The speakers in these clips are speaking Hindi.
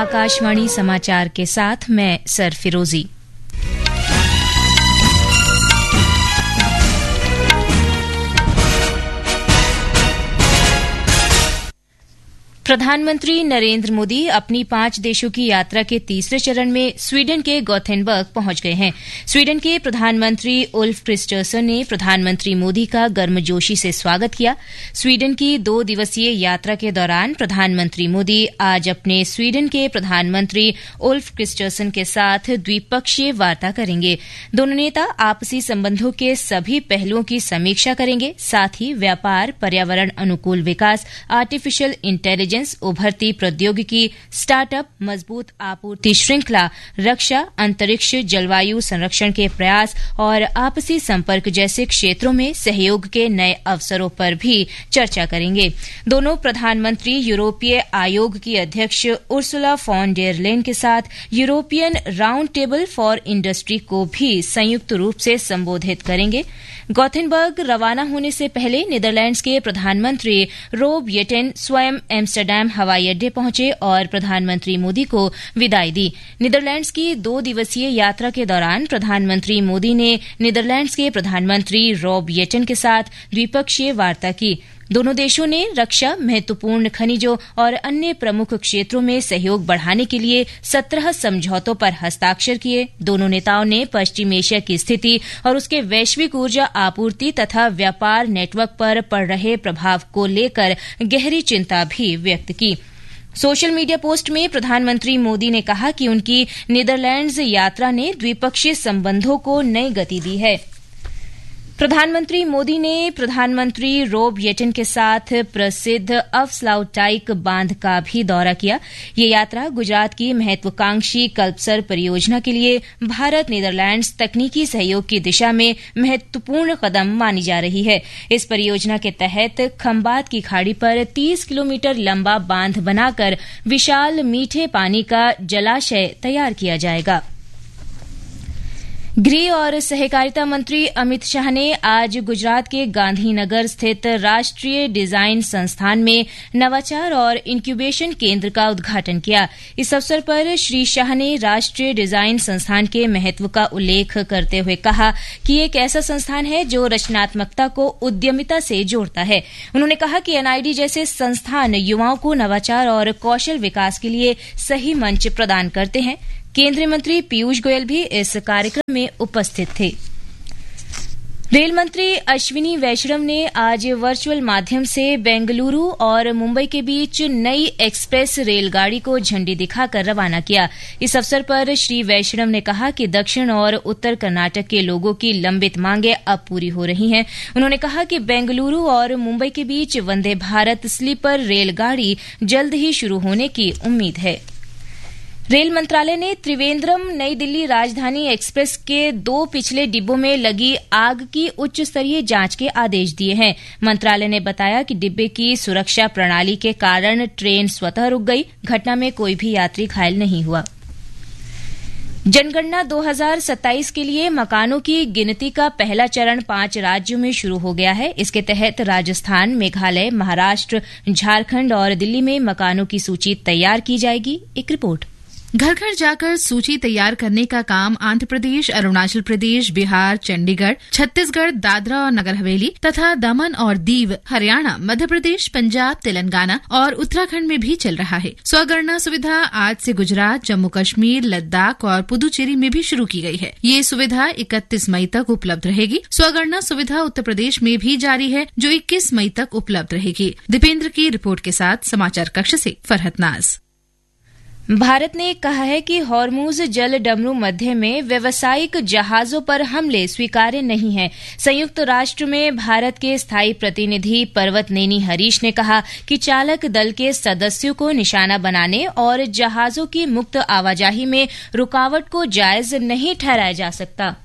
आकाशवाणी समाचार के साथ मैं सरफिरोजी। प्रधानमंत्री नरेंद्र मोदी अपनी 5 देशों की यात्रा के तीसरे चरण में स्वीडन के गोथेनबर्ग पहुंच गए हैं। स्वीडन के प्रधानमंत्री उल्फ क्रिस्टर्सन ने प्रधानमंत्री मोदी का गर्मजोशी से स्वागत किया। स्वीडन की 2 दिवसीय यात्रा के दौरान प्रधानमंत्री मोदी आज अपने स्वीडन के प्रधानमंत्री उल्फ क्रिस्टर्सन के साथ द्विपक्षीय वार्ता करेंगे। दोनों नेता आपसी संबंधों के सभी पहलुओं की समीक्षा करेंगे। साथ ही व्यापार, पर्यावरण अनुकूल विकास, आर्टिफिशियल इंटेलिजेंस, उभरती प्रौद्योगिकी, स्टार्टअप, मजबूत आपूर्ति श्रृंखला, रक्षा, अंतरिक्ष, जलवायु संरक्षण के प्रयास और आपसी संपर्क जैसे क्षेत्रों में सहयोग के नए अवसरों पर भी चर्चा करेंगे। दोनों प्रधानमंत्री यूरोपीय आयोग की अध्यक्ष उर्सुला फॉन डेर लेyen के साथ European round table for industry को भी संयुक्त रूप से संबोधित करेंगे। गोथेनबर्ग रवाना होने से पहले नीदरलैंड्स के प्रधानमंत्री रोब येटेन स्वयं एम्स्टर्डम हवाई अड्डे पहुंचे और प्रधानमंत्री मोदी को विदाई दी। नीदरलैंड्स की 2 दिवसीय यात्रा के दौरान प्रधानमंत्री मोदी ने नीदरलैंड्स के प्रधानमंत्री रोब येटेन के साथ द्विपक्षीय वार्ता की। दोनों देशों ने रक्षा, महत्वपूर्ण खनिजों और अन्य प्रमुख क्षेत्रों में सहयोग बढ़ाने के लिए 17 समझौतों पर हस्ताक्षर किए। दोनों नेताओं ने पश्चिम एशिया की स्थिति और उसके वैश्विक ऊर्जा आपूर्ति तथा व्यापार नेटवर्क पर पड़ रहे प्रभाव को लेकर गहरी चिंता भी व्यक्त की। सोशल मीडिया पोस्ट में प्रधानमंत्री मोदी ने कहा कि उनकी नीदरलैंड्स यात्रा ने द्विपक्षीय संबंधों को नई गति दी है। प्रधानमंत्री मोदी ने प्रधानमंत्री रोब येटेन के साथ प्रसिद्ध अफस्लाउटाइक बांध का भी दौरा किया। ये यात्रा गुजरात की महत्वाकांक्षी कल्पसर परियोजना के लिए भारत नीदरलैंड्स तकनीकी सहयोग की दिशा में महत्वपूर्ण कदम मानी जा रही है। इस परियोजना के तहत खंबात की खाड़ी पर 30 किलोमीटर लंबा बांध बनाकर विशाल मीठे पानी का जलाशय तैयार किया जाएगा। गृह और सहकारिता मंत्री अमित शाह ने आज गुजरात के गांधीनगर स्थित राष्ट्रीय डिजाइन संस्थान में नवाचार और इंक्यूबेशन केंद्र का उद्घाटन किया। इस अवसर पर श्री शाह ने राष्ट्रीय डिजाइन संस्थान के महत्व का उल्लेख करते हुए कहा कि एक ऐसा संस्थान है जो रचनात्मकता को उद्यमिता से जोड़ता है। उन्होंने कहा कि एनआईडी जैसे संस्थान युवाओं को नवाचार और कौशल विकास के लिए सही मंच प्रदान करते हैं। केंद्रीय मंत्री पीयूष गोयल भी इस कार्यक्रम में उपस्थित थे। रेल मंत्री अश्विनी वैष्णव ने आज वर्चुअल माध्यम से बेंगलुरु और मुंबई के बीच नई एक्सप्रेस रेलगाड़ी को झंडी दिखाकर रवाना किया। इस अवसर पर श्री वैष्णव ने कहा कि दक्षिण और उत्तर कर्नाटक के लोगों की लंबित मांगें अब पूरी हो रही हैं। उन्होंने कहा कि बेंगलुरु और मुंबई के बीच वंदे भारत स्लीपर रेलगाड़ी जल्द ही शुरू होने की उम्मीद है। रेल मंत्रालय ने त्रिवेंद्रम नई दिल्ली राजधानी एक्सप्रेस के 2 पिछले डिब्बों में लगी आग की उच्च स्तरीय जांच के आदेश दिए हैं। मंत्रालय ने बताया कि डिब्बे की सुरक्षा प्रणाली के कारण ट्रेन स्वतः रुक गई। घटना में कोई भी यात्री घायल नहीं हुआ। जनगणना 2027 के लिए मकानों की गिनती का पहला चरण 5 राज्यों में शुरू हो गया है। इसके तहत राजस्थान, मेघालय, महाराष्ट्र, झारखंड और दिल्ली में मकानों की सूची तैयार की जाएगी। एक रिपोर्ट। घर घर जाकर सूची तैयार करने का काम आंध्र प्रदेश, अरुणाचल प्रदेश, बिहार, चंडीगढ़, छत्तीसगढ़, दादरा और नगर हवेली तथा दमन और दीव, हरियाणा, मध्य प्रदेश, पंजाब, तेलंगाना और उत्तराखंड में भी चल रहा है। स्वगणना सुविधा आज से गुजरात, जम्मू कश्मीर, लद्दाख और पुदुचेरी में भी शुरू की गई है। ये सुविधा 31 मई तक उपलब्ध रहेगी। स्वगणना सुविधा उत्तर प्रदेश में भी जारी है, जो 21 मई तक उपलब्ध रहेगी। दीपेंद्र की रिपोर्ट के साथ समाचार कक्ष से फरहत नाज। भारत ने कहा है कि हॉर्मुज जल डमरू मध्य में व्यावसायिक जहाजों पर हमले स्वीकार्य नहीं है। संयुक्त राष्ट्र में भारत के स्थायी प्रतिनिधि पर्वतनेनी हरीश ने कहा कि चालक दल के सदस्यों को निशाना बनाने और जहाजों की मुक्त आवाजाही में रुकावट को जायज नहीं ठहराया जा सकता।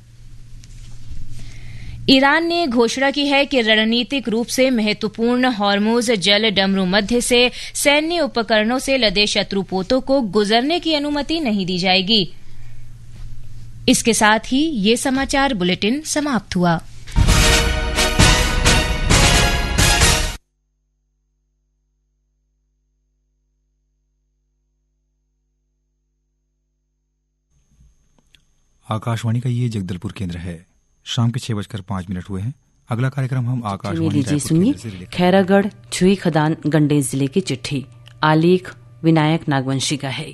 ईरान ने घोषणा की है कि रणनीतिक रूप से महत्वपूर्ण हॉर्मुज जल डमरू मध्य से सैन्य उपकरणों से लदे शत्रुपोतों को गुजरने की अनुमति नहीं दी जाएगी। इसके साथ ही ये समाचार बुलेटिन समाप्त हुआ। आकाशवाणी का ये जगदलपुर केंद्र है। शाम के 6:05 हुए हैं। अगला कार्यक्रम हम आकाशवाणी लीजिए सुनिए। खैरागढ़ छुई खदान गंडई जिले की चिट्ठी। आलेख विनायक नागवंशी का है।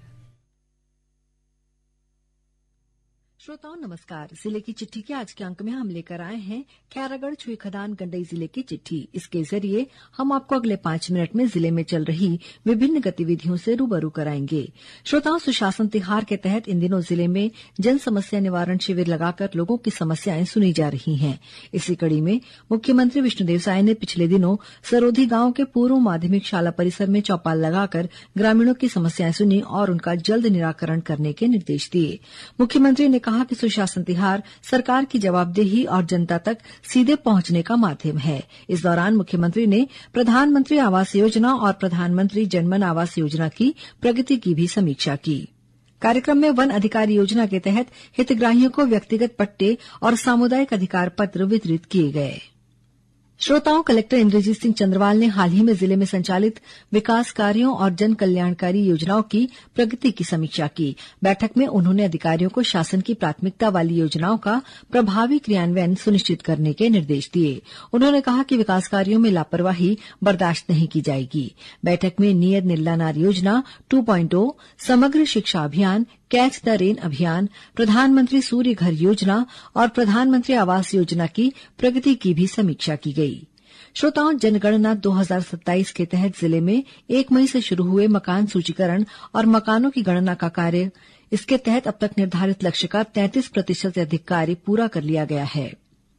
श्रोताओं नमस्कार। जिले की चिट्ठी के आज के अंक में हम लेकर आए हैं खैरागढ़ छुई खदान गंडई जिले की चिट्ठी। इसके जरिए हम आपको अगले 5 मिनट में जिले में चल रही विभिन्न गतिविधियों से रूबरू कराएंगे। श्रोताओं, सुशासन तिहार के तहत इन दिनों जिले में जन समस्या निवारण शिविर लगाकर लोगों की समस्याएं सुनी जा रही हैं। इसी कड़ी में मुख्यमंत्री विष्णुदेव साय ने पिछले दिनों सरोधी गांव के पूर्व माध्यमिक शाला परिसर में चौपाल लगाकर ग्रामीणों की समस्याएं सुनी और उनका जल्द निराकरण करने के निर्देश दिए। मुख्यमंत्री ने कहा कि सुशासन तिहार सरकार की जवाबदेही और जनता तक सीधे पहुंचने का माध्यम है। इस दौरान मुख्यमंत्री ने प्रधानमंत्री आवास योजना और प्रधानमंत्री जनमन आवास योजना की प्रगति की भी समीक्षा की। कार्यक्रम में वन अधिकारी योजना के तहत हितग्राहियों को व्यक्तिगत पट्टे और सामुदायिक अधिकार पत्र वितरित किए गए। श्रोताओं, कलेक्टर इंद्रजीत सिंह चंद्रवाल ने हाल ही में जिले में संचालित विकास कार्यों और जन कल्याणकारी योजनाओं की प्रगति की समीक्षा की। बैठक में उन्होंने अधिकारियों को शासन की प्राथमिकता वाली योजनाओं का प्रभावी क्रियान्वयन सुनिश्चित करने के निर्देश दिए। उन्होंने कहा कि विकास कार्यों में लापरवाही बर्दाश्त नहीं की जाएगी। बैठक में नियर निर्लानार योजना 2.0, समग्र शिक्षा अभियान, कैच द रेन अभियान, प्रधानमंत्री सूर्य घर योजना और प्रधानमंत्री आवास योजना की प्रगति की भी समीक्षा की गई। श्रोताओं, जनगणना 2027 के तहत जिले में 1 मई से शुरू हुए मकान सूचीकरण और मकानों की गणना का कार्य, इसके तहत अब तक निर्धारित लक्ष्य का 33% से अधिक कार्य पूरा कर लिया गया है।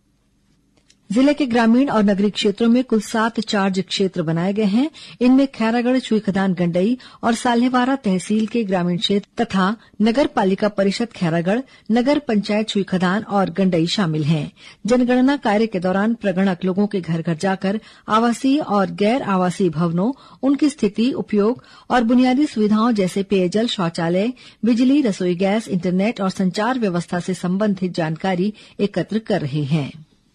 जिले के ग्रामीण और नगरीय क्षेत्रों में कुल 7 चार्ज क्षेत्र बनाए गए हैं। इनमें खैरागढ़ छुई खदान गंडई और साल्हेवारा तहसील के ग्रामीण क्षेत्र तथा नगर पालिका परिषद खैरागढ़, नगर पंचायत छुई खदान और गंडई शामिल हैं। जनगणना कार्य के दौरान प्रगणक लोगों के घर घर जाकर आवासीय और गैर आवासीय भवनों, उनकी स्थिति, उपयोग और बुनियादी सुविधाओं जैसे पेयजल, शौचालय, बिजली, रसोई गैस, इंटरनेट और संचार व्यवस्था से संबंधित जानकारी एकत्र कर रहे हैं।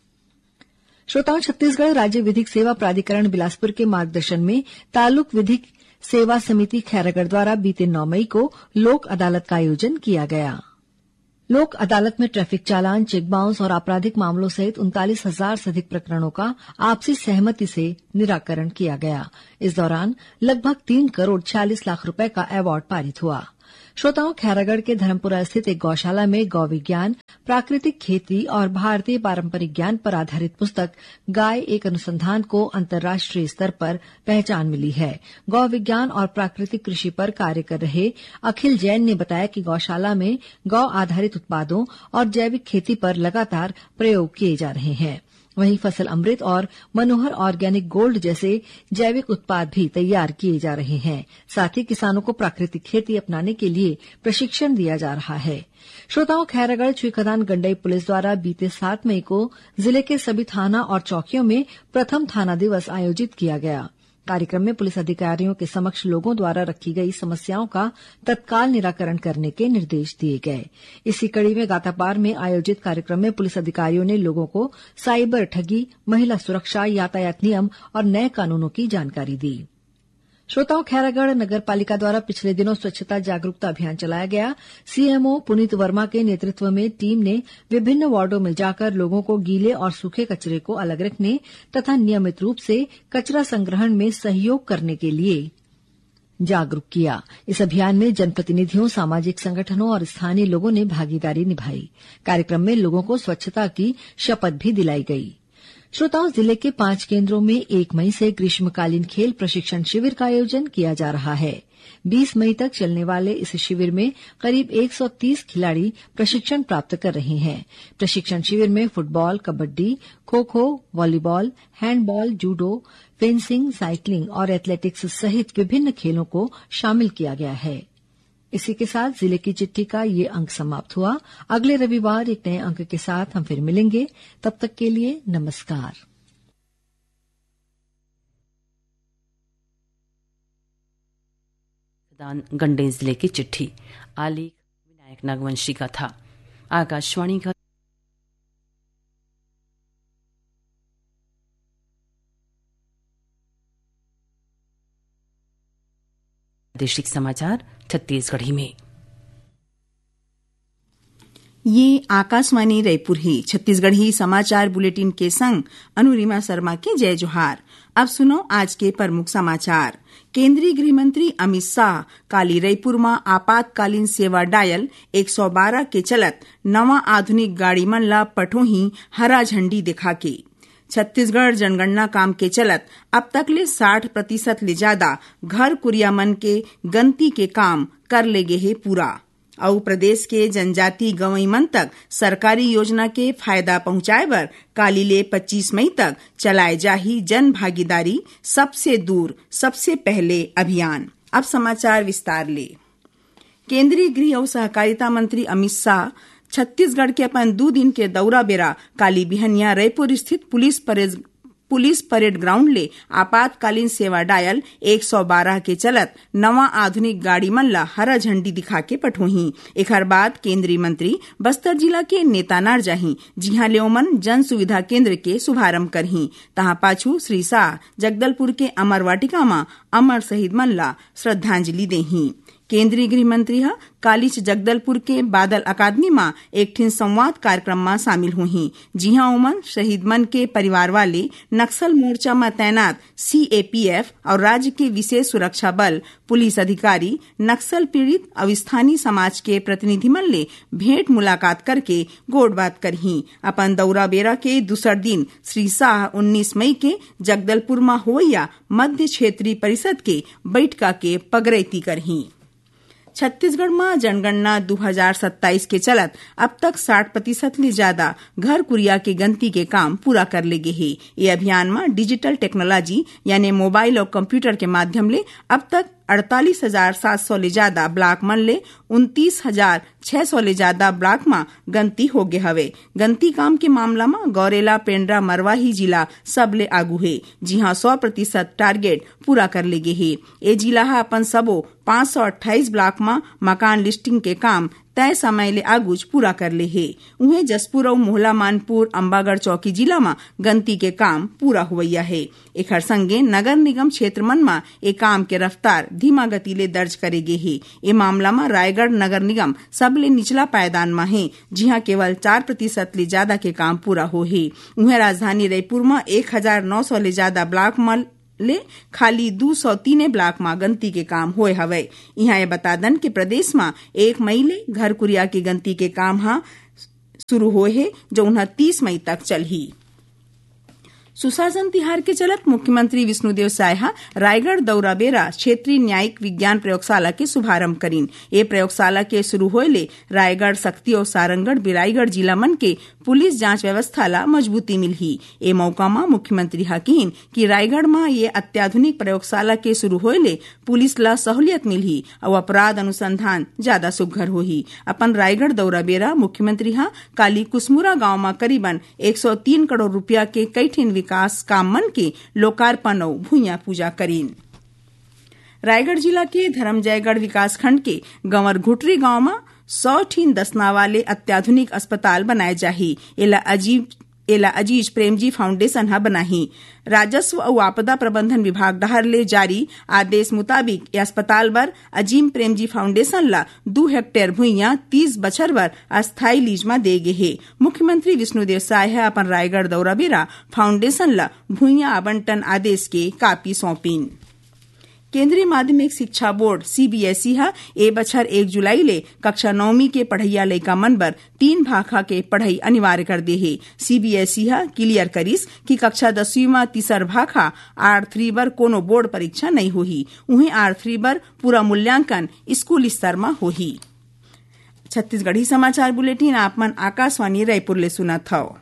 श्रोताओं, छत्तीसगढ़ राज्य विधिक सेवा प्राधिकरण बिलासपुर के मार्गदर्शन में तालुक विधिक सेवा समिति खैरागढ़ द्वारा बीते 9 मई को लोक अदालत का आयोजन किया गया। लोक अदालत में ट्रैफिक चालान, चेक बाउंस और आपराधिक मामलों सहित 39,000 से अधिक प्रकरणों का आपसी सहमति से निराकरण किया गया। इस दौरान लगभग 3 करोड़ 46 लाख रुपए का अवार्ड पारित हुआ। श्रोताओं, खैरागढ़ के धर्मपुरा स्थित एक गौशाला में गौ विज्ञान, प्राकृतिक खेती और भारतीय पारंपरिक ज्ञान पर आधारित पुस्तक गाय एक अनुसंधान को अंतर्राष्ट्रीय स्तर पर पहचान मिली है। गौ विज्ञान और प्राकृतिक कृषि पर कार्य कर रहे अखिल जैन ने बताया कि गौशाला में गौ आधारित उत्पादों और जैविक खेती पर लगातार प्रयोग किए जा रहे हैं। वहीं फसल अमृत और मनोहर ऑर्गेनिक गोल्ड जैसे जैविक उत्पाद भी तैयार किए जा रहे हैं। साथ ही किसानों को प्राकृतिक खेती अपनाने के लिए प्रशिक्षण दिया जा रहा है। श्रोताओं, खैरागढ़ छुई खदान गंडई पुलिस द्वारा बीते 7 मई को जिले के सभी थाना और चौकियों में प्रथम थाना दिवस आयोजित किया गया। कार्यक्रम में पुलिस अधिकारियों के समक्ष लोगों द्वारा रखी गई समस्याओं का तत्काल निराकरण करने के निर्देश दिए गए। इसी कड़ी में गातापार में आयोजित कार्यक्रम में पुलिस अधिकारियों ने लोगों को साइबर ठगी, महिला सुरक्षा, यातायात नियम और नए कानूनों की जानकारी दी। श्रोताओं, खैरागढ़ नगर पालिका द्वारा पिछले दिनों स्वच्छता जागरूकता अभियान चलाया गया। सीएमओ पुनीत वर्मा के नेतृत्व में टीम ने विभिन्न वार्डों में जाकर लोगों को गीले और सूखे कचरे को अलग रखने तथा नियमित रूप से कचरा संग्रहण में सहयोग करने के लिए जागरूक किया। इस अभियान में जनप्रतिनिधियों, सामाजिक संगठनों और स्थानीय लोगों ने भागीदारी निभाई। कार्यक्रम में लोगों को स्वच्छता की शपथ भी दिलाई गई। श्रोताओं, जिले के 5 केन्द्रों में 1 मई से ग्रीष्मकालीन खेल प्रशिक्षण शिविर का आयोजन किया जा रहा है। 20 मई तक चलने वाले इस शिविर में करीब 130 खिलाड़ी प्रशिक्षण प्राप्त कर रहे हैं। प्रशिक्षण शिविर में football, kabaddi, kho-kho, volleyball, handball, judo, fencing, cycling और एथलेटिक्स सहित विभिन्न खेलों को शामिल किया गया है। इसी के साथ जिले की चिट्ठी का ये अंक समाप्त हुआ। अगले रविवार एक नए अंक के साथ हम फिर मिलेंगे। तब तक के लिए नमस्कार। गंडई जिले की चिट्ठी आलेख विनायक नागवंशी का था। आकाशवाणी का प्रादेशिक समाचार छत्तीसगढ़ी में। ये आकाशवाणी रायपुर ही छत्तीसगढ़ी समाचार बुलेटिन के संग अनुरिमा शर्मा के जय जोहार। अब सुनो आज के प्रमुख समाचार। केंद्रीय गृह मंत्री अमित शाह काली रायपुर में आपातकालीन सेवा डायल 112 के चलत नवा आधुनिक गाड़ी मन ला पठोही हरा झंडी दिखा के। छत्तीसगढ़ जनगणना काम के चलत अब तक ले 60% ले ज्यादा घर कुरिया मन के गंती के काम कर ले गे हे पूरा। और प्रदेश के जनजाति गंवई मन तक सरकारी योजना के फायदा पहुंचाए बर काली ले 25 मई तक चलाए जाही जन भागीदारी सबसे दूर सबसे पहले अभियान। अब समाचार विस्तार ले। केंद्रीय गृह और सहकारिता मंत्री अमित शाह छत्तीसगढ़ के अपन 2 दिन के दौरा बेरा काली बिहनिया रायपुर स्थित पुलिस परेड ग्राउंड ले आपातकालीन सेवा डायल 112 के चलत नवा आधुनिक गाड़ी मन ला हरा झंडी दिखा के पठोही। एकर बाद केंद्रीय मंत्री बस्तर जिला के नेतानार जाही, जिहां ले ओमन जन सुविधा केंद्र के शुभारंभ करही। तहां पाछू श्री शाह जगदलपुर के अमर वाटिका में अमर शहीद मन ला श्रद्धांजलि देही। केंद्रीय गृह मंत्री कालीच जगदलपुर के बादल अकादमी में एक ठिन संवाद कार्यक्रम में शामिल हुई, जिहां ओमन शहीद मन के परिवार वाले नक्सल मोर्चा में तैनात CAPF और राज्य के विशेष सुरक्षा बल पुलिस अधिकारी नक्सल पीड़ित और स्थानीय समाज के प्रतिनिधि मन ले भेंट मुलाकात करके गोड़बात करही। अपन दौरा बेरा के दूसर दिन श्री शाह 19 मई के जगदलपुर में होइया मध्य क्षेत्रीय परिषद के बैठका के पगरैती करही। छत्तीसगढ़ में जनगणना 2027 के चलत अब तक 60% ले ज्यादा घर कुरिया के गंती के काम पूरा कर ले गे हे। ये अभियान में डिजिटल टेक्नोलॉजी यानी मोबाइल और कंप्यूटर के माध्यम ले अब तक 48,700 ले ज्यादा ब्लॉक मन ले 29,600 ले ज्यादा ब्लॉक में गंती हो गए हवे। गंती काम के मामला में गौरेला, पेंड्रा, मरवाही जिला सब ले आगू है, जिहां 100% टारगेट पूरा कर ले गे हे। ए जिला अपन सबो 528 ब्लॉक में मकान लिस्टिंग के काम तय समय ले आगुज पूरा कर ले हे। उन्हें जसपुर और मोहला मानपुर, अंबागढ़ चौकी जिला में गंती के काम पूरा हुआ है। एकर संगे नगर निगम क्षेत्र मन में ए काम के रफ्तार धीमा गति ले दर्ज करे गे हे। ए मामला में रायगढ़ नगर निगम सबले निचला पायदान में है, जिहां केवल 4% ले ज्यादा के काम पूरा हो है। उन्हें राजधानी रायपुर में 1900 ले ज्यादा ब्लॉक में ले खाली 203 ब्लॉक में गंती के काम होए हवे। यहाँ ये बता दन कि प्रदेश में 1 मई ले घर कुरिया की गंती के काम शुरू होए है, जो 29 मई तक चलही। सुशासन तिहार के चलत मुख्यमंत्री विष्णुदेव साय रायगढ़ दौरा बेरा क्षेत्रीय न्यायिक विज्ञान प्रयोगशाला के शुभारंभ करीन। ये प्रयोगशाला के शुरू होए ले रायगढ़, शक्ति और सारंगढ़, बिलाईगढ़ जिला मन के पुलिस जांच व्यवस्था ला मजबूती मिलही। ए मौका में मुख्यमंत्री हकीन कि रायगढ़ में ये अत्याधुनिक प्रयोगशाला के शुरू होए ले पुलिस ला सहूलियत मिलही और अपराध अनुसंधान ज्यादा सुघर होही। अपन रायगढ़ दौरा बेरा मुख्यमंत्री काली कुसमुरा गांव में करीबन 103 करोड़ रुपया के कई ठिन विकास काम मन के लोकार्पण और भूया पूजा करीन। रायगढ़ जिला के धर्मजयगढ़ विकास खंड के गंवर घुटरी गांव में 100 ठिन दसना वाले अत्याधुनिक अस्पताल बनाए जाही। एला अजीज प्रेमजी फाउंडेशन बनाही। राजस्व और आपदा प्रबंधन विभाग डहर ले जारी आदेश मुताबिक ये अस्पताल बर अजीम प्रेमजी फाउंडेशन ला 2 हेक्टेयर भूइया 30 बछर बर अस्थायी लीज में दे गे हे। मुख्यमंत्री विष्णुदेव साय अपन रायगढ़ दौरा बेरा फाउंडेशन ला भूइया आवंटन आदेश के कापी सौंपीन। केंद्रीय माध्यमिक शिक्षा बोर्ड CBSE ए बछर 1 जुलाई ले कक्षा 9वीं के पढ़ैया लइका मन बर 3 भाखा के पढ़ाई अनिवार्य कर दे हे। CBSE क्लियर करिस कि कक्षा 10वीं में तीसर भाखा R3 बर कोनो बोर्ड परीक्षा नहीं होही। उन्हें R3 बर पूरा मूल्यांकन स्कूल स्तर में होही। छत्तीसगढ़ी समाचार बुलेटिन आप मन आकाशवाणी रायपुर ले सुनत हव।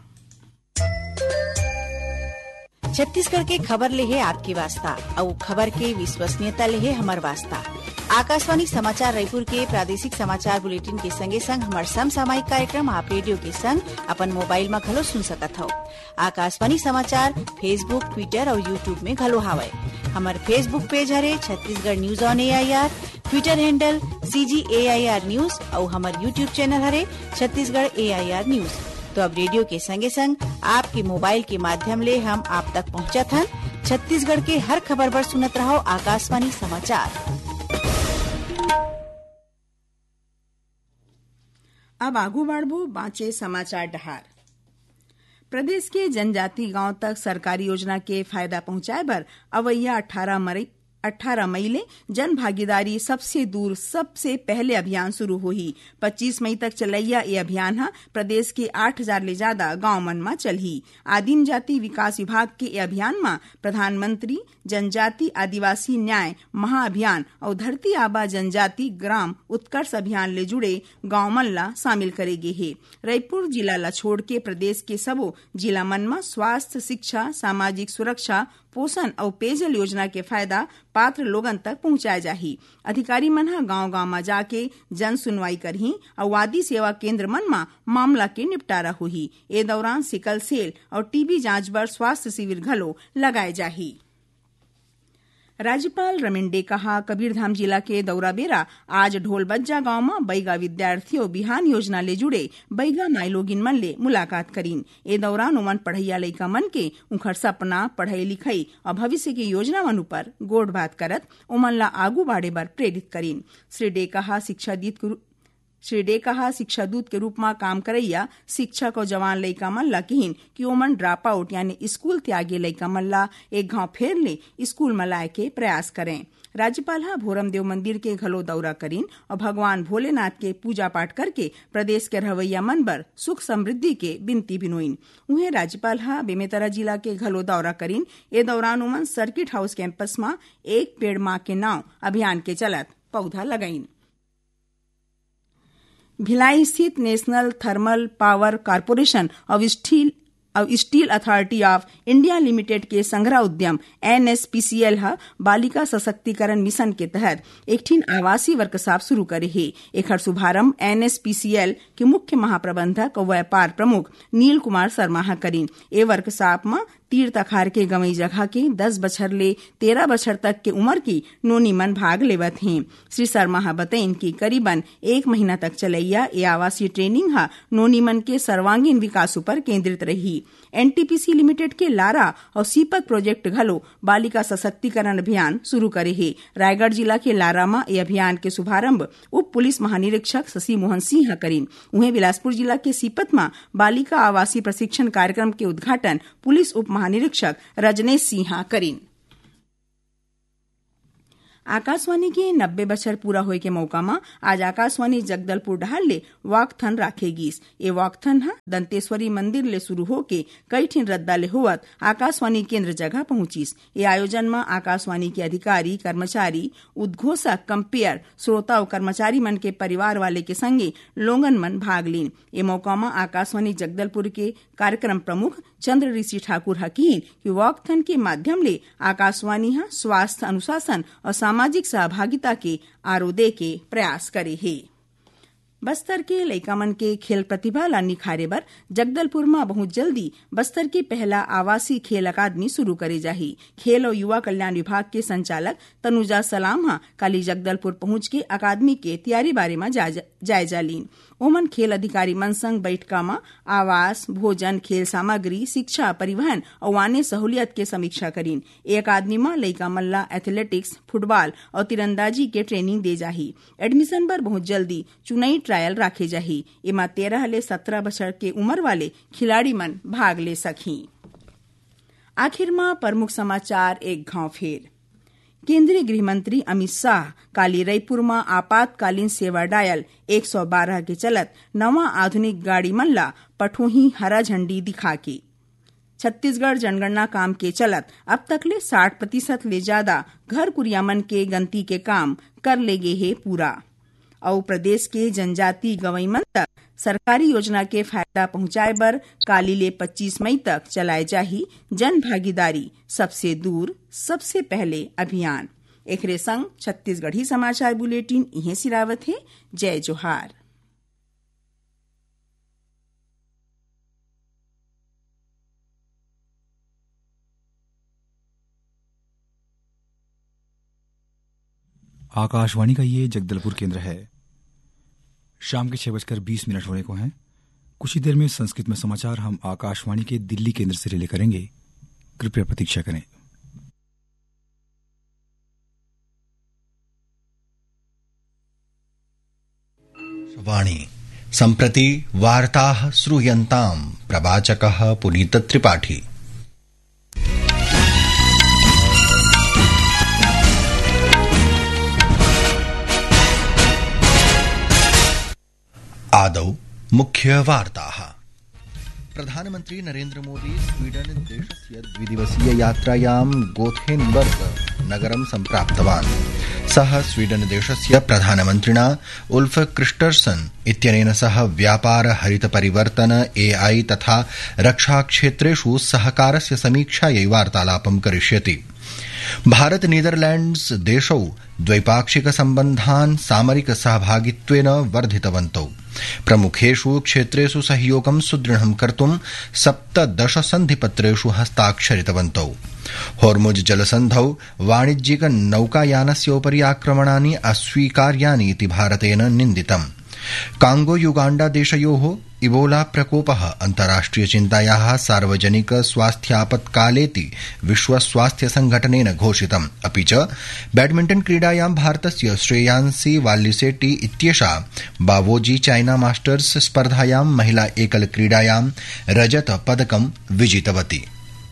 छत्तीसगढ़ के खबर ले है आपकी वास्ता और खबर के विश्वसनीयता ले है हमार वास्ता। आकाशवाणी समाचार रायपुर के प्रादेशिक समाचार बुलेटिन के संगे संग हमार समसामयिक कार्यक्रम आप रेडियो के संग अपन मोबाइल में घलो सुन सकत हो। आकाशवाणी समाचार फेसबुक, ट्विटर और यूट्यूब में घलो हावय। हमार Facebook page Hare Chhattisgarh news on AIR, Twitter handle CGAIR news और हमार यूट्यूब चैनल हरे छत्तीसगढ़ AIR न्यूज। तो अब रेडियो के संगे संग आपके मोबाइल के माध्यम ले हम आप तक पहुंचत हन। छत्तीसगढ़ के हर खबर पर सुनत रहो आकाशवाणी समाचार। अब आगू बढ़बो बाँचे समाचार डहार। प्रदेश के जनजाति गांव तक सरकारी योजना के फायदा पहुंचाए बर अवैया 18 मई ले जन भागीदारी सबसे दूर सबसे पहले अभियान शुरू होही। 25 मई तक चलैया ये अभियान हा प्रदेश के 8000 ले ज्यादा गांव मन में चलही। आदिम जाति विकास विभाग के ये अभियान में प्रधानमंत्री जनजाति आदिवासी न्याय महाअभियान और धरती आबा जनजाति ग्राम उत्कर्ष अभियान ले जुड़े गांव मन ला शामिल करे गे हे। रायपुर जिला ला छोड़ के प्रदेश के सबो जिला मन में स्वास्थ्य शिक्षा सामाजिक सुरक्षा पोषण और पेयजल योजना के फायदा पात्र लोगन तक पहुंचाए जाही। अधिकारी मन ह गांव-गांव में जाके जन सुनवाई करही और वादी सेवा केंद्र मन में मामला के निपटारा होही। ए दौरान सिकल सेल और टीबी जांच बर स्वास्थ्य शिविर घलो लगाए जाही। राज्यपाल रमेंडे कहा कबीरधाम जिला के दौरा बेरा आज ढोलबज्जा गांव में बैगा विद्यार्थी और बिहान योजना ले जुड़े बैगा माइलोगिन मन ले मुलाकात करीन। ए दौरान उमन पढ़ैया लइका मन के उखर सपना पढ़ाई लिखाई और भविष्य की योजना मन ऊपर गोड़ बात करत उमन ला आगू बाढ़े बर प्रेरित करीन। श्री डे कहा शिक्षा दूत के रूप में काम करैया शिक्षक और जवान लइका मन ला कहिन कि ओमन ड्रॉप आउट यानी स्कूल त्यागे लइका मन ला एक गांव फेर ले स्कूल में लाए के प्रयास करें। राज्यपाल हा भोरम देव मंदिर के घलो दौरा करीन और भगवान भोलेनाथ के पूजा पाठ करके प्रदेश के रहवैया मन बर सुख समृद्धि के बिनती बिनोइन। उन्हें राज्यपाल हा बेमेतरा जिला के घलो दौरा करीन। ए दौरान उमन सर्किट हाउस कैंपस में एक पेड़ माँ के नाव अभियान के चलत पौधा लगाइन। भिलाई स्थित नेशनल थर्मल पावर कॉर्पोरेशन और steel authority of India limited के संग्रह उद्यम NSPCL हा बालिका सशक्तिकरण मिशन के तहत एक ठीन आवासीय वर्कशॉप शुरू करे हे। एकर शुभारंभ NSPCL के मुख्य महाप्रबंधक और व्यापार प्रमुख नील कुमार शर्मा हा करीन। ए वर्कशॉप में तीर तखार के गंवई जगह के 10 बछर ले 13 बछर तक के उम्र की नोनी मन भाग लेवत हैं। श्री शर्मा हा बताइन कि करीबन 1 महीना तक चलैया ये आवासीय ट्रेनिंग हा नोनी मन के सर्वांगीण विकास पर केंद्रित रही। NTPC लिमिटेड के लारा और सीपक प्रोजेक्ट घलो बालिका सशक्तिकरण अभियान शुरू करे हे। रायगढ़ जिला के लारा में ये अभियान के शुभारंभ उप पुलिस महानिरीक्षक शशि मोहन सिंह हा करीन। उन्हें बिलासपुर जिला के सीपत में बालिका आवासीय प्रशिक्षण कार्यक्रम के उद्घाटन पुलिस उप महानिरीक्षक रजनेश सिंह करीन। आकाशवाणी के 90 बछर पूरा होए के मौका में आज आकाशवाणी जगदलपुर डहार ले वॉकथन राखेगीस। ये वॉकथन हा दंतेश्वरी मंदिर ले शुरू होके कई ठीन रद्दा ले होवत आकाशवाणी केंद्र जगह पहुंचीस। ये आयोजन में आकाशवाणी के अधिकारी कर्मचारी उद्घोषक कंपेयर श्रोता और कर्मचारी मन के परिवार वाले के संगे लोगन मन भाग लीन। ये मौका में आकाशवाणी जगदलपुर के कार्यक्रम प्रमुख चंद्र ऋषि ठाकुर हकीन कि वॉकथन के माध्यम ले आकाशवाणी हा स्वास्थ्य अनुशासन और सामाजिक सहभागिता के आरोदे के प्रयास करे हे। बस्तर के लइका मन के खेल प्रतिभा ला निखारे बर जगदलपुर में बहुत जल्दी बस्तर के पहला आवासीय खेल अकादमी शुरू करे जाही। खेल और युवा कल्याण विभाग के संचालक तनुजा सलाम हा काली जगदलपुर पहुंच के अकादमी के तैयारी बारे में जायजा लीन। ओमन खेल अधिकारी मन संग बैठका में आवास भोजन खेल सामग्री शिक्षा परिवहन और अन्य सहूलियत के समीक्षा करीन। ए अकादमी में लइका मन ला एथलेटिक्स फुटबॉल और तीरंदाजी के ट्रेनिंग दे जाही। एडमिशन पर बहुत जल्दी चुनाई ट्रायल राखे जाही। एमा 13 ले 17 बछर के उम्र वाले खिलाड़ी मन भाग ले सकही। आखिर में प्रमुख समाचार एक घाव फेर। केंद्रीय गृह मंत्री अमित शाह काली रायपुर में आपातकालीन सेवा डायल 112 के चलत नवा आधुनिक गाड़ी मन ला पठोही हरा झंडी दिखा के छत्तीसगढ़ जनगणना काम के चलत अब तक ले 60% ले ज्यादा घर कुरिया मन के गंती के काम कर ले गे हे पूरा। और प्रदेश के जनजाति गवई मन तक सरकारी योजना के फायदा पहुंचाए बर काली ले 25 मई तक चलाए जाही जन भागीदारी सबसे दूर सबसे पहले अभियान। एकरे संग छत्तीसगढ़ी समाचार बुलेटिन इहे सिरावत है। जय जोहार। आकाशवाणी का ये जगदलपुर केंद्र है। शाम के 6:20 होने को हैं। कुछ ही देर में संस्कृत में समाचार हम आकाशवाणी के दिल्ली केंद्र से रिले करेंगे। कृपया प्रतीक्षा करें। वाणी सम्प्रति वार्ताः श्रूयन्ताम् प्रवाचकः पुनीत त्रिपाठी। आदौ मुख्य वार्ताः। प्रधानमन्त्री नरेन्द्र मोदी स्वीडन देशस्य द्विदिवसीय यात्रायां गोथेनबर्ग नगरं सम्प्राप्तवान्। सः स्वीडन देशस्य प्रधानमन्त्रिणा उल्फ क्रिस्टर्सन इत्यनेन सह व्यापार हरित परिवर्तन AI तथा रक्षाक्षेत्रेषु सहकारस्य समीक्षायै वार्तालापं करिष्यति। भारत नीदरलैंड्स देशौ द्वैपाक्षिक सम्बन्धान् सामरिक सहभागित्वेन वर्धितवन्तौ। प्रमुखेषु क्षेत्रेषु सहयोगं सुदृढं कर्तुं 17 सन्धिपत्रेषु हस्ताक्षरितवन्तौ। होर्मुज जलसन्धौ वाणिज्यिक नौकायानस्योपरि आक्रमणानि अस्वीकार्यानि इति भारतेन निन्दितम्। कांगो युगांडा देशयोः इबोला प्रकोपः अन्ताराष्ट्रिय चिन्तायाः सार्वजनिक स्वास्थ्यापत्कालेति विश्व स्वास्थ्य संघटनेन घोषितम्। अपि च बैडमिण्टन क्रीडायां भारतस्य श्रेयांसी वाल्लिसेट्टी इत्येषा बावोजी चाइना मास्टर्स स्पर्धायां महिला एकल क्रीडायां रजत पदकं विजितवती।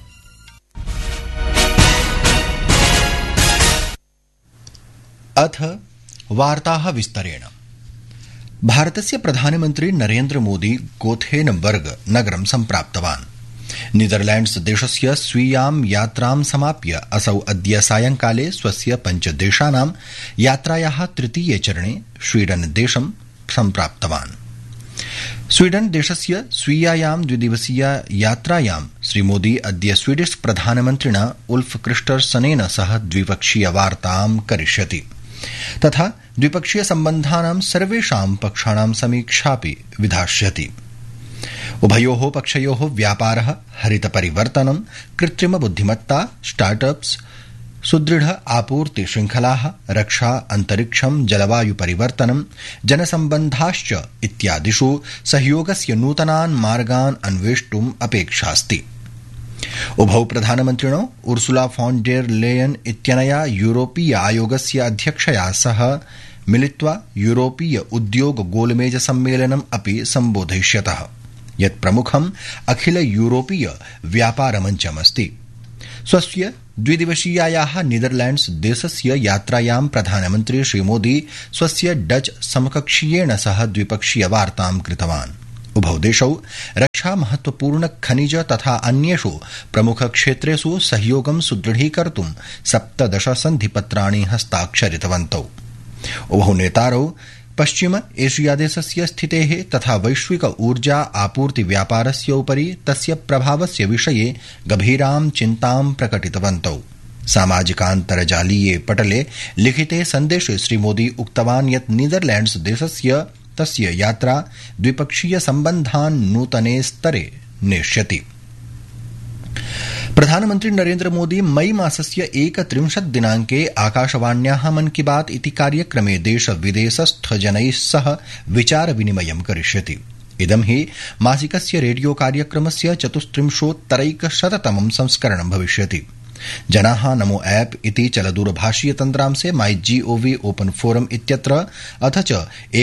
अथ वार्ताः विस्तरेण। भारतस्य प्रधानमन्त्री नरेन्द्र मोदी गोथेनबर्ग नगरं सम्प्राप्तवान्। नीदरलैंड्स देशस्य स्वीयां यात्रां समाप्य असौ अद्य सायंकाले स्वस्य 5 देशानां यात्रायाः तृतीये चरणे स्वीडन देशं सम्प्राप्तवान्। स्वीडन देशस्य स्वीयायां द्विदिवसीय यात्रायां श्रीमोदी अद्य स्वीडिश प्रधानमन्त्रिणा उल्फ क्रिस्टर्सनेन सह द्विपक्षीय वार्तां करिष्यति तथा द्विपक्षीय सम्बन्धानां सर्वेषां पक्षाणां समीक्षापि विधास्यति। उभयोः पक्षयोः व्यापारः, हरित परिवर्तनं, कृत्रिम बुद्धिमत्ता, स्टार्टअप्स, सुदृढ़ आपूर्ति श्रृंखलाः, रक्षा, अंतरिक्षं, जलवायु परिवर्तनं, जनसम्बन्धाश्च इत्यादिषु सहयोगस्य नूतनान् मार्गान् अन्वेष्टुम् अपेक्षास्ति। उभौ प्रधानमन्त्रिणो उर्सुला फॉन डेर लेयन इत्यनया यूरोपीय आयोगस्य अध्यक्षया सह मिलित्वा यूरोपीय उद्योग गोलमेज सम्मेलनम् अपि सम्बोधयिष्यतः, यत् प्रमुखम् अखिल यूरोपीय व्यापार मञ्चमस्ति। स्वस्य द्विदिवसीयायाः नीदरलैंड्स देशस्य यात्रायां प्रधानमन्त्री श्रीमोदी स्वस्य डच समकक्षीयेण सह द्विपक्षीय वार्तां कृतवान्। उभौ देशौ रक्षा, महत्वपूर्ण खनिज तथा अन्येषु प्रमुख क्षेत्रेषु सहयोगं सुदृढीकर्तुं 17 सन्धिपत्राणि हस्ताक्षरितवन्तौ। उभौ नेतारौ पश्चिम एशिया देशस्य स्थितेः तथा वैश्विक ऊर्जा आपूर्ति व्यापारस्य उपरि तस्य प्रभावस्य विषये गभीरां चिन्तां प्रकटितवन्तौ। सामाजिकान्तर्जालीये पटले लिखिते सन्देशे श्रीमोदी उक्तवान् यत् नीदरलैंड्स देशस्य तस्य यात्रा द्विपक्षीय सम्बन्धान् नूतने स्तरे नेष्यति। प्रधानमन्त्री नरेन्द्र मोदी मई मासस्य 31 दिनाङ्के आकाशवाण्याः मन की बात इति कार्यक्रमे देश विदेशस्थ जनैः सह विचार विनिमयं करिष्यति। इदं हि मासिकस्य रेडियो कार्यक्रमस्य 34तमं संस्करणं भविष्यति। जनाः नमो ऐप इति चलदूरभाषीय तन्त्रांशे माई GOV ओपन फोरम इत्यत्र अथ च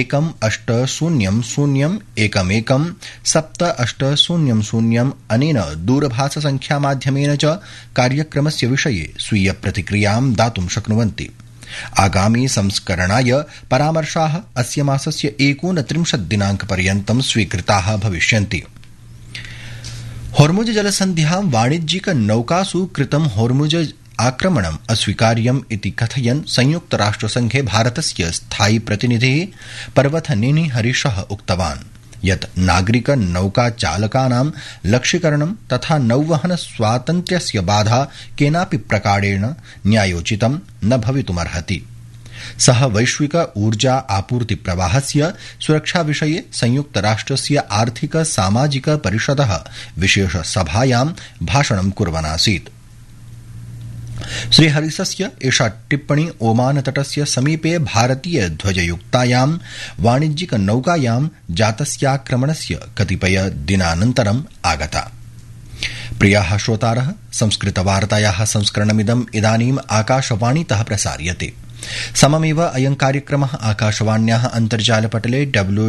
1-800-11-7800 अनेन दूरभाष संख्या माध्यमेन च कार्यक्रमस्य विषये स्वीय प्रतिक्रियां दातुं शक्नुवन्ति। आगामी संस्करणाय परामर्शाः अस्य मासस्य 29 दिनाङ्कपर्यन्तं स्वीकृताः भविष्यन्ति। होर्मुज जलसन्ध्यां वाणिज्यिक नौकासु कृतं होर्मुज आक्रमणम् अस्वीकार्यम् इति कथयन् संयुक्त राष्ट्रसंघे भारतस्य स्थायी प्रतिनिधिः पर्वतनेनी हरीशः उक्तवान् यत् नागरिक नौकाचालकानां लक्ष्यीकरणं तथा नौवहन स्वातन्त्र्यस्य बाधा केनापि प्रकारेण न्यायोचितं न भवितुमर्हति। सः वैश्विक ऊर्जा आपूर्ति प्रवाहस्य सुरक्षा विषये संयुक्त राष्ट्रस्य आर्थिक सामाजिक परिषदः विशेष सभायां भाषणं कुर्वन् आसीत्। श्रीहरिसस्य एषा टिप्पणी ओमान तटस्य समीपे भारतीय ध्वजयुक्तायां वाणिज्यिक नौकायां जातस्याक्रमणस्य कतिपय दिनानन्तरम् आगता। प्रियाः श्रोतारः, संस्कृतवार्तायाः संस्करणमिदम् इदानीम् आकाशवाणीतः प्रसार्यते। सममेव अयं कार्यक्रमः आकाशवाण्याः अन्तर्जालपटले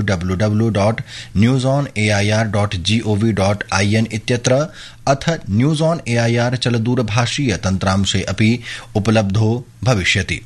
www.newsonair.gov.in इत्यत्र अथ न्यूज ऑन एआईआर चलदूरभाषीय तन्त्रांशे अपि उपलब्धो भविष्यति।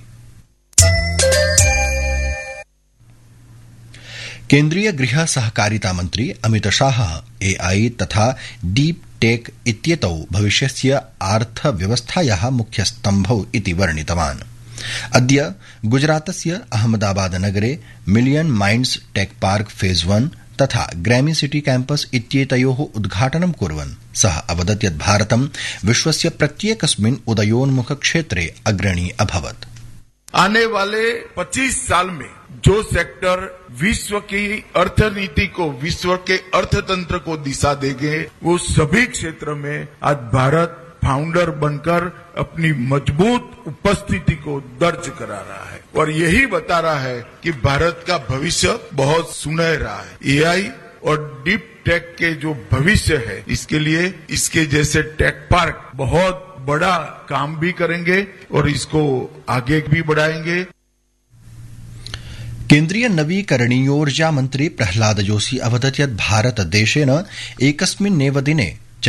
केन्द्रीय गृह सहकारिता मंत्री अमित शाह एआई तथा डीप टेक इत्येतौ भविष्यस्य अर्थव्यवस्थायाः मुख्यस्तम्भौ इति वर्णितवान्। अद्य गुजरातस्य अहमदाबाद नगरे million minds tech park phase 1 तथा ग्रैमी सिटी कैंपस इत्येतयोः उद्घाटनं कुर्वन् सः अवदत् यत् भारतं विश्वस्य प्रत्येकस्मिन् उदयोन्मुख क्षेत्रे अग्रणी अभवत्। आने वाले 25 साल में जो सेक्टर विश्व की अर्थनीति को, विश्व के अर्थतंत्र को दिशा देंगे, वो सभी क्षेत्र में आज भारत फाउंडर बनकर अपनी मजबूत उपस्थिति को दर्ज करा रहा है और यही बता रहा है कि भारत का भविष्य बहुत सुनहरा है। एआई और डीप टेक के जो भविष्य है, इसके लिए इसके जैसे टेक पार्क बहुत बड़ा काम भी करेंगे और इसको आगे भी बढ़ाएंगे। केन्द्रीय नवीकरणीयोर्जा मन्त्री प्रह्लाद जोशी अवदत् यत् भारतदेशेन एकस्मिन्नेव दिने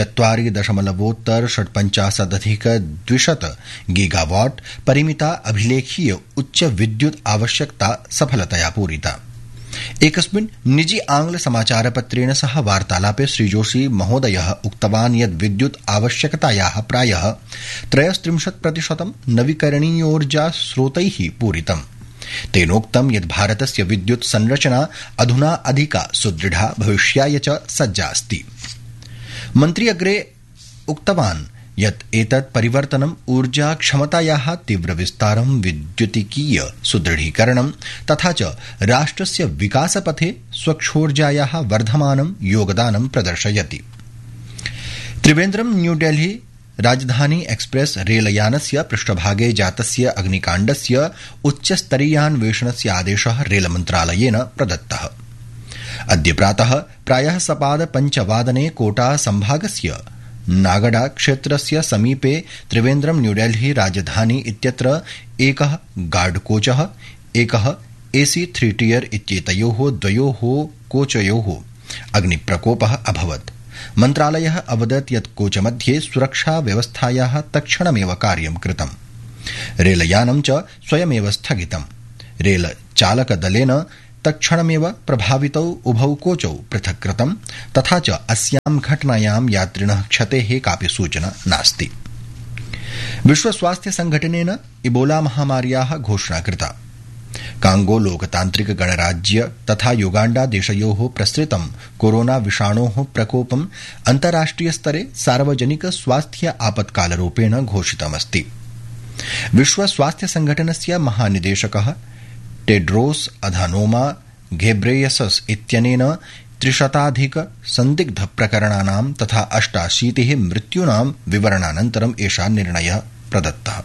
4.650 गीगावाट परिमिता अभिलेखीय उच्च विद्युत आवश्यकता सफलतया पूरिता। एकस्मिन् निजी आंग्ल समाचारपत्रेण सह वार्तालापे श्रीजोशी महोदयः उक्तवान् यत् विद्युत आवश्यकतायाः प्रायः 33% नवीकरणीयोर्जा स्रोतैः पूरितम्। तेनोक्तं यत् भारतस्य विद्युत संरचना अधुना अधिका सुदृढा भविष्याय च सज्जा अस्ति। मन्त्री अग्रे उक्तवान् यत् एतत् परिवर्तनं ऊर्जा क्षमतायाः तीव्रविस्तारं, विद्युतिकीय सुदृढीकरणं तथा च राष्ट्रस्य विकासपथे स्वच्छोर्जायाः वर्धमानं योगदानं प्रदर्शयति। त्रिवेन्द्रं न्यूडेल्ही राजधानी एक्सप्रेस रेलयानस्य पृष्ठभागे जातस्य अग्निकाण्डस्य उच्चस्तरीयान्वेषणस्य आदेशः रेलमन्त्रालयेन प्रदत्तः। अद्य प्रातः प्रायः सपाद 5 कोटा संभागस्य नागडा क्षेत्रस्य समीपे त्रिवेन्द्रं न्यूडेल्ही राजधानी इत्यत्र एकः गार्ड कोचः, एकः एसी 3 टियर इत्येतयोः द्वयोः कोचयोः अग्निप्रकोपः अभवत्। मन्त्रालयः अवदत् यत् कोचमध्ये सुरक्षा व्यवस्थायाः तत्क्षणमेव कार्यं कृतम्। रेलयानं च स्वयमेव स्थगितम्। रेलचालकदलेन तत्क्षणमेव प्रभावितौ उभौ कोचौ पृथक् कृतम् तथा च अस्यां घटनायां यात्रिणः क्षतेः कापि सूचना नास्ति। विश्व स्वास्थ्य संघटनेन इबोला महामार्याः घोषणा कृता। कांगो लोकतान्त्रिक गणराज्य तथा युगाण्डा देशयोः प्रसृतं कोरोना विषाणोः प्रकोपम् अन्ताराष्ट्रिय स्तरे सार्वजनिक स्वास्थ्य आपत्कालरूपेण घोषितमस्ति। विश्व स्वास्थ्य संघटनस्य महानिदेशकः टेड्रोस अधानोमा घेब्रेयसस इत्यनेन 300 संदिग्ध प्रकरणानां तथा 88 मृत्यूनां विवरणानन्तरम् एषा निर्णयः प्रदत्तः।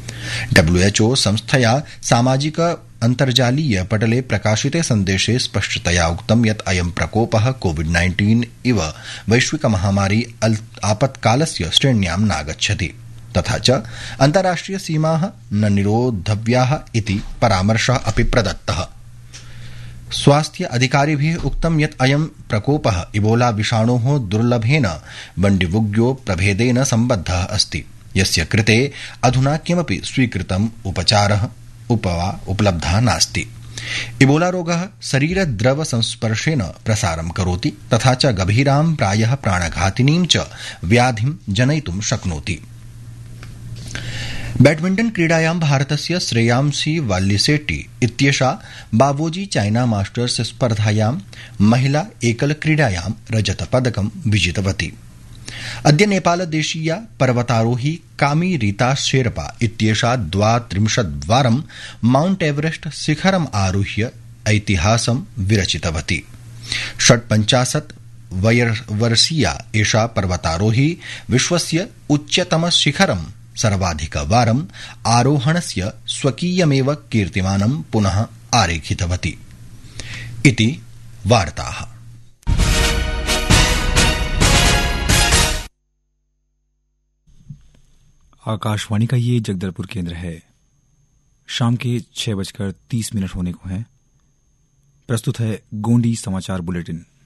WHO संस्थया सामाजिक अन्तर्जालीय पटले प्रकाशिते सन्देशे स्पष्टतया उक्तं यत् अयं प्रकोपः कोविड-19 इव वैश्विक महामारी आपत्कालस्य श्रेण्यां नागच्छति तथा च अन्ताराष्ट्रिय सीमाः न निरोद्धव्याः इति परामर्शः अपि प्रदत्तः। स्वास्थ्य अधिकारिभिः उक्तं यत् अयं प्रकोपः इबोला विषाणोः दुर्लभेन बण्डिवुग्यो प्रभेदेन सम्बद्धः अस्ति, यस्य कृते अधुना किमपि स्वीकृतम् उपचारः उपलब्धः नास्ति। इबोला रोगः शरीरद्रव संस्पर्शेन प्रसारं करोति तथा च गभीरां प्रायः प्राणघातिनीं च व्याधिं जनयितुं शक्नोति। बैडमिण्टन क्रीडायां भारतस्य श्रेयांसी वाल्लिसेट्टी इत्येषा बावोजी चाइना मास्टर्स स्पर्धायां महिला एकल क्रीडायां रजतपदकं विजितवती। अद्य नेपालदेशीया पर्वतारोही कामी रीता शेरपा इत्येषा 32 माउंट एवरेस्ट शिखरम् आरुह्य ऐतिहासं विरचितवती। 56 वर्षीया एषा पर्वतारोही विश्वस्य उच्चतम शिखरं सर्वाधिकवारम् आरोहणस्य स्वकीयमेव कीर्तिमानं पुनः आरेखितवती। इति वार्ताः। आकाशवाणी का ये जगदलपुर केंद्र है। शाम के 6:30 होने को हैं। प्रस्तुत है गोंडी समाचार बुलेटिन।